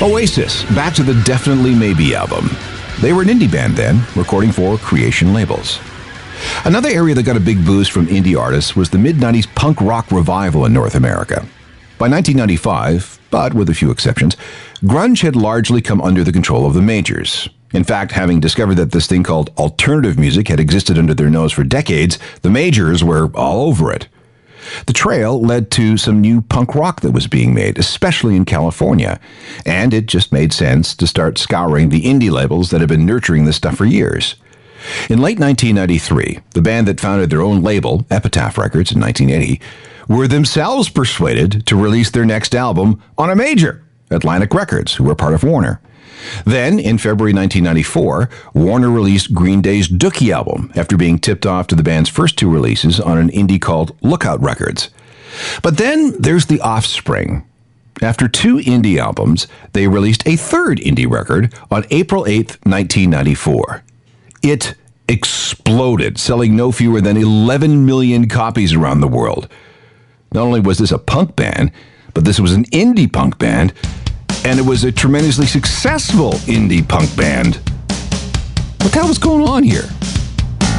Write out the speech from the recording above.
Oasis, back to the Definitely Maybe album. They were an indie band then, recording for Creation labels. Another area that got a big boost from indie artists was the mid-90s punk rock revival in North America. By 1995, but with a few exceptions, grunge had largely come under the control of the majors. In fact, having discovered that this thing called alternative music had existed under their nose for decades, the majors were all over it. The trail led to some new punk rock that was being made, especially in California, and it just made sense to start scouring the indie labels that had been nurturing this stuff for years. In late 1993, the band that founded their own label, Epitaph Records, in 1980, were themselves persuaded to release their next album on a major, Atlantic Records, who were part of Warner. Then, in February 1994, Warner released Green Day's Dookie album after being tipped off to the band's first two releases on an indie called Lookout Records. But then there's The Offspring. After two indie albums, they released a third indie record on April 8, 1994. It exploded, selling no fewer than 11 million copies around the world. Not only was this a punk band, but this was an indie punk band, and it was a tremendously successful indie punk band. What the hell was going on here?